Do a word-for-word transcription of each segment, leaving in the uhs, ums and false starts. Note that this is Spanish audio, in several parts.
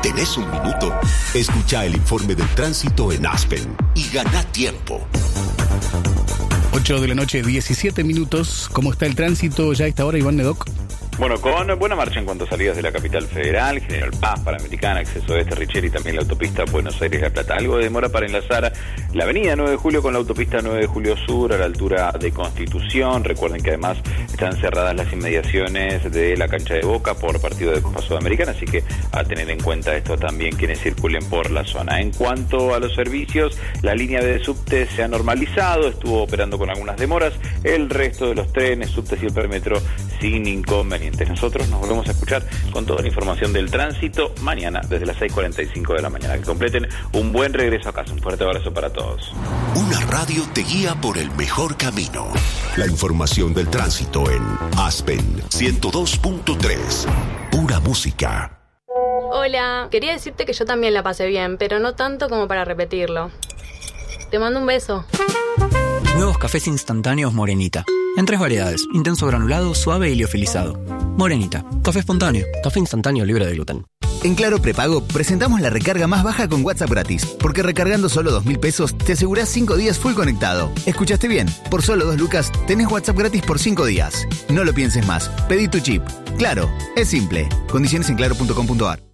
¿Tenés un minuto? Escucha el informe del tránsito en Aspen y gana tiempo. ocho de la noche, diecisiete minutos. ¿Cómo está el tránsito ya a esta hora, Iván Nedoc? Bueno, con buena marcha en cuanto a salidas de la capital federal, General Paz, Panamericana, Acceso Oeste, Richeri y también la autopista Buenos Aires-La Plata. Algo de demora para enlazar la avenida nueve de julio con la autopista nueve de julio Sur a la altura de Constitución. Recuerden que además están cerradas las inmediaciones de la cancha de Boca por partido de Copa Sudamericana, así que a tener en cuenta esto también quienes circulen por la zona. En cuanto a los servicios, la línea de subte se ha normalizado, estuvo operando con algunas demoras, el resto de los trenes, subtes y el perímetro sin inconvenientes. Nosotros nos volvemos a escuchar con toda la información del tránsito mañana desde las seis cuarenta y cinco de la mañana. Que completen un buen regreso a casa. Un fuerte abrazo para todos. Una radio te guía por el mejor camino. La información del tránsito en Aspen ciento dos punto tres. Pura música. Hola, quería decirte que yo también la pasé bien, pero no tanto como para repetirlo. Te mando un beso. Nuevos cafés instantáneos Morenita. En tres variedades: intenso granulado, suave y liofilizado. Morenita, café espontáneo. Café instantáneo libre de gluten. En Claro Prepago presentamos la recarga más baja con WhatsApp gratis, porque recargando solo dos mil pesos te asegurás cinco días full conectado. ¿Escuchaste bien? Por solo dos lucas tenés WhatsApp gratis por cinco días. No lo pienses más. Pedí tu chip. Claro, es simple. Condiciones en claro punto com punto a r.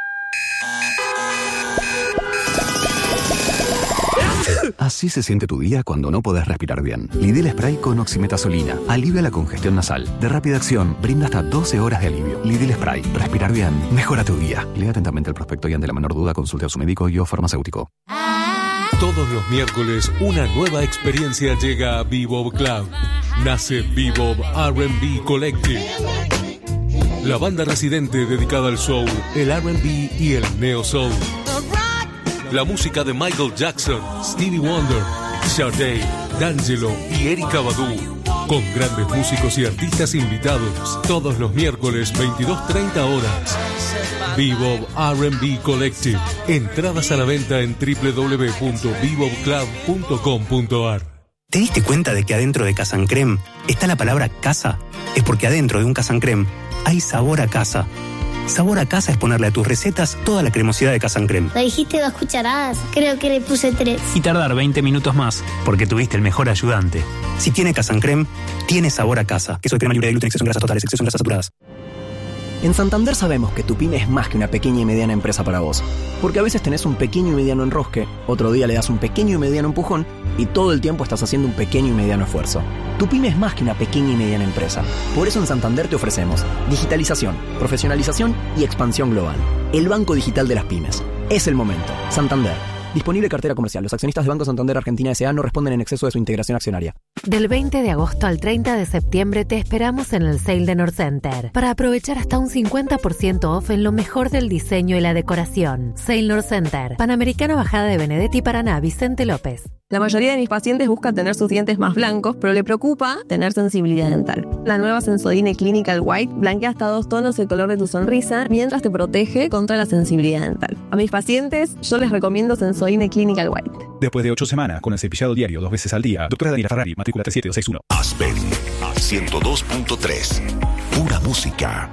Así se siente tu día cuando no podés respirar bien. Lidl Spray con oximetazolina alivia la congestión nasal. De rápida acción, brinda hasta doce horas de alivio. Lidl Spray. Respirar bien. Mejora tu día. Lea atentamente el prospecto y ante la menor duda consulte a su médico y o farmacéutico. Todos los miércoles una nueva experiencia llega a Bebop Club. Nace Bebop R and B Collective. La banda residente dedicada al soul, el R and B y el neo soul. La música de Michael Jackson, Stevie Wonder, Sade, D'Angelo y Erykah Badu, con grandes músicos y artistas invitados, todos los miércoles veintidós treinta horas. Bebop R and B Collective. Entradas a la venta en doble u doble u doble u punto bebop club punto com punto a r. ¿Te diste cuenta de que adentro de Casa and Creme está la palabra casa? Es porque adentro de un Casa and Creme hay sabor a casa. Sabor a casa es ponerle a tus recetas toda la cremosidad de Casa and Creme. ¿Le dijiste dos cucharadas? Creo que le puse tres. Y tardar veinte minutos más, porque tuviste el mejor ayudante. Si tiene Casa and Creme, tiene sabor a casa. Queso de crema libre de gluten, exceso en grasas totales, exceso en grasas saturadas. En Santander sabemos que tu pyme es más que una pequeña y mediana empresa para vos. Porque a veces tenés un pequeño y mediano enrosque, otro día le das un pequeño y mediano empujón, y todo el tiempo estás haciendo un pequeño y mediano esfuerzo. Tu pyme es más que una pequeña y mediana empresa. Por eso en Santander te ofrecemos digitalización, profesionalización y expansión global. El banco digital de las pymes. Es el momento. Santander. Disponible cartera comercial. Los accionistas de Banco Santander Argentina S A no responden en exceso de su integración accionaria. Del veinte de agosto al treinta de septiembre te esperamos en el Sale de Northcenter para aprovechar hasta un cincuenta por ciento off en lo mejor del diseño y la decoración. Sale Northcenter. Panamericana Bajada de Benedetti, Paraná, Vicente López. La mayoría de mis pacientes buscan tener sus dientes más blancos, pero le preocupa tener sensibilidad dental. La nueva Sensodyne Clinical White blanquea hasta dos tonos el color de tu sonrisa mientras te protege contra la sensibilidad dental. A mis pacientes yo les recomiendo Sensodyne Clinical White. Después de ocho semanas con el cepillado diario dos veces al día, doctora Daniela Ferrari, matrícula tres siete dos seis uno. Aspen ciento dos punto tres. Pura música.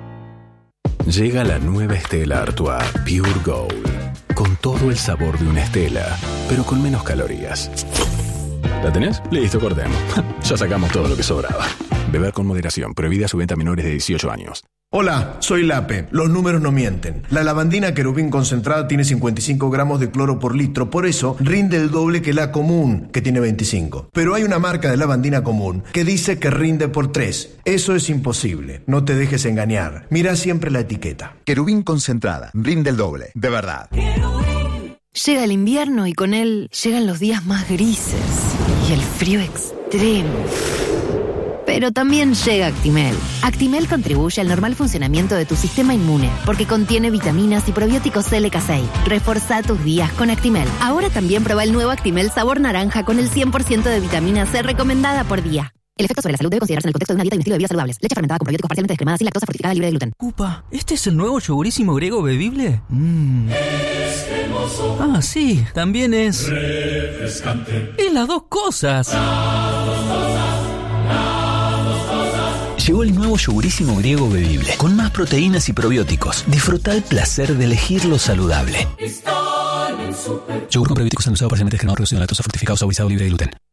Llega la nueva Stella Artois Pure Gold. Con todo el sabor de una Stella, pero con menos calorías. ¿La tenés? Listo, cortemos. Ya sacamos todo lo que sobraba. Beber con moderación. Prohibida su venta a menores de dieciocho años. Hola, soy Lape. Los números no mienten. La lavandina Querubín concentrada tiene cincuenta y cinco gramos de cloro por litro, por eso rinde el doble que la común, que tiene veinticinco. Pero hay una marca de lavandina común que dice que rinde por tres. Eso es imposible. No te dejes engañar. Mira siempre la etiqueta. Querubín concentrada. Rinde el doble. De verdad. Llega el invierno y con él llegan los días más grises y el frío extremo. Pero también llega Actimel. Actimel contribuye al normal funcionamiento de tu sistema inmune porque contiene vitaminas y probióticos L K seis. Reforzá tus días con Actimel. Ahora también prueba el nuevo Actimel sabor naranja con el cien por ciento de vitamina C recomendada por día. El efecto sobre la salud debe considerarse en el contexto de una dieta y un estilo de vida saludables. Leche fermentada con probióticos parcialmente descremada, sin lactosa, fortificada, libre de gluten. Upa, ¿este es el nuevo yogurísimo griego bebible? Mmm. Ah, sí, también es refrescante. Y las dos cosas. Llegó el nuevo yogurísimo griego bebible, con más proteínas y probióticos. Disfruta el placer de elegir lo saludable. Yogur con probióticos endulzado parcialmente descremado, reducido en lactosa, fructificado, saborizado, libre de gluten.